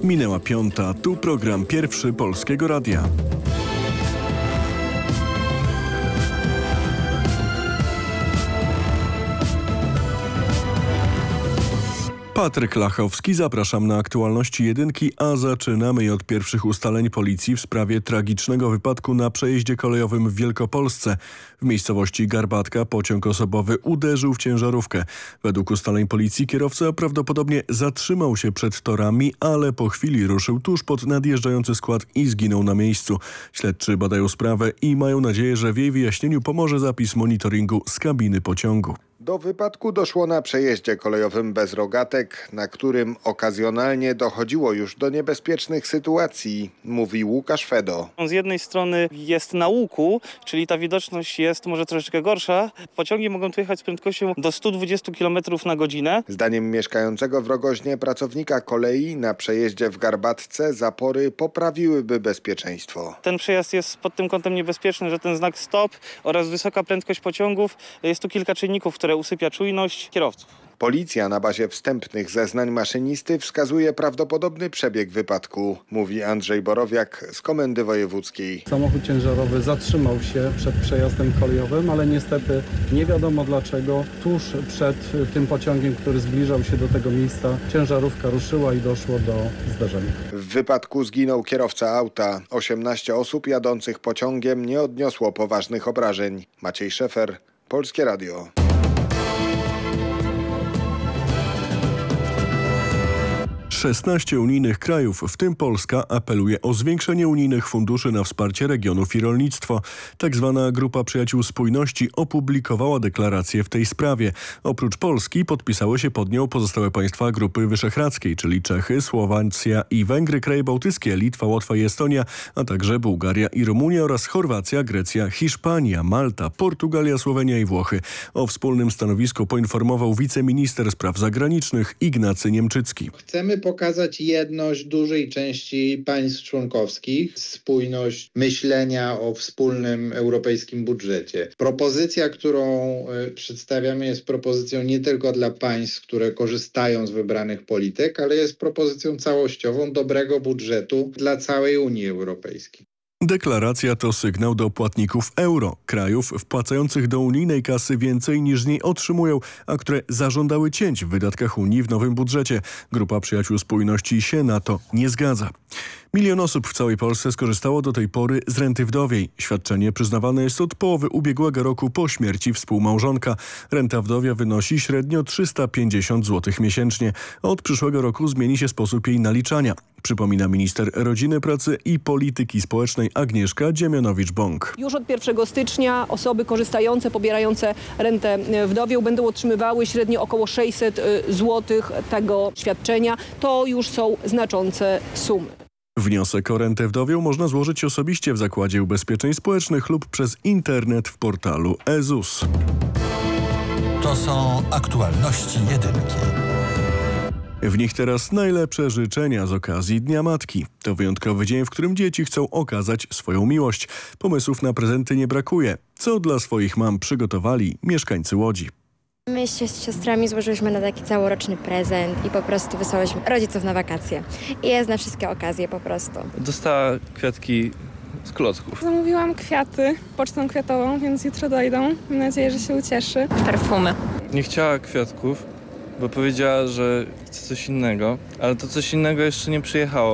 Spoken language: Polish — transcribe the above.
Minęła 5:00, tu program Pierwszy Polskiego Radia. Patryk Lachowski, zapraszam na aktualności jedynki, a zaczynamy od pierwszych ustaleń policji w sprawie tragicznego wypadku na przejeździe kolejowym w Wielkopolsce. W miejscowości Garbatka pociąg osobowy uderzył w ciężarówkę. Według ustaleń policji kierowca prawdopodobnie zatrzymał się przed torami, ale po chwili ruszył tuż pod nadjeżdżający skład i zginął na miejscu. Śledczy badają sprawę i mają nadzieję, że w jej wyjaśnieniu pomoże zapis monitoringu z kabiny pociągu. Do wypadku doszło na przejeździe kolejowym bez rogatek, na którym okazjonalnie dochodziło już do niebezpiecznych sytuacji, mówi Łukasz Fedo. Z jednej strony jest na łuku, czyli ta widoczność jest może troszeczkę gorsza. Pociągi mogą tu jechać z prędkością do 120 km na godzinę. Zdaniem mieszkającego w Rogoźnie pracownika kolei na przejeździe w Garbatce zapory poprawiłyby bezpieczeństwo. Ten przejazd jest pod tym kątem niebezpieczny, że ten znak stop oraz wysoka prędkość pociągów, jest tu kilka czynników, które usypia czujność kierowców. Policja na bazie wstępnych zeznań maszynisty wskazuje prawdopodobny przebieg wypadku, mówi Andrzej Borowiak z Komendy Wojewódzkiej. Samochód ciężarowy zatrzymał się przed przejazdem kolejowym, ale niestety nie wiadomo dlaczego. Tuż przed tym pociągiem, który zbliżał się do tego miejsca, ciężarówka ruszyła i doszło do zdarzenia. W wypadku zginął kierowca auta. 18 osób jadących pociągiem nie odniosło poważnych obrażeń. Maciej Szefer, Polskie Radio. 16 unijnych krajów, w tym Polska, apeluje o zwiększenie unijnych funduszy na wsparcie regionów i rolnictwo. Tak zwana Grupa Przyjaciół Spójności opublikowała deklarację w tej sprawie. Oprócz Polski podpisały się pod nią pozostałe państwa Grupy Wyszehradzkiej, czyli Czechy, Słowacja i Węgry, kraje bałtyckie, Litwa, Łotwa i Estonia, a także Bułgaria i Rumunia oraz Chorwacja, Grecja, Hiszpania, Malta, Portugalia, Słowenia i Włochy. O wspólnym stanowisku poinformował wiceminister spraw zagranicznych Ignacy Niemczycki. Chcemy pokazać jedność dużej części państw członkowskich, spójność myślenia o wspólnym europejskim budżecie. Propozycja, którą przedstawiamy, jest propozycją nie tylko dla państw, które korzystają z wybranych polityk, ale jest propozycją całościową dobrego budżetu dla całej Unii Europejskiej. Deklaracja to sygnał do płatników euro, krajów wpłacających do unijnej kasy więcej niż z niej otrzymują, a które zażądały cięć w wydatkach Unii w nowym budżecie. Grupa Przyjaciół Spójności się na to nie zgadza. 1 000 000 osób w całej Polsce skorzystało do tej pory z renty wdowiej. Świadczenie przyznawane jest od połowy ubiegłego roku po śmierci współmałżonka. Renta wdowia wynosi średnio 350 zł miesięcznie. Od przyszłego roku zmieni się sposób jej naliczania. Przypomina minister Rodziny, Pracy i Polityki Społecznej Agnieszka Dziemianowicz-Bąk. Już od 1 stycznia osoby korzystające, pobierające rentę wdowią będą otrzymywały średnio około 600 zł tego świadczenia. To już są znaczące sumy. Wniosek o rentę wdowią można złożyć osobiście w Zakładzie Ubezpieczeń Społecznych lub przez internet w portalu e-ZUS. To są aktualności jedynki. W nich teraz najlepsze życzenia z okazji Dnia Matki. To wyjątkowy dzień, w którym dzieci chcą okazać swoją miłość. Pomysłów na prezenty nie brakuje. Co dla swoich mam przygotowali mieszkańcy Łodzi? My się z siostrami złożyliśmy na taki całoroczny prezent i po prostu wysłałyśmy rodziców na wakacje. I jest na wszystkie okazje po prostu. Dostała kwiatki z klocków. Zamówiłam kwiaty pocztą kwiatową, więc jutro dojdą. Mam nadzieję, że się ucieszy. Perfumy. Nie chciała kwiatków, bo powiedziała, że chce coś innego, ale to coś innego jeszcze nie przyjechało.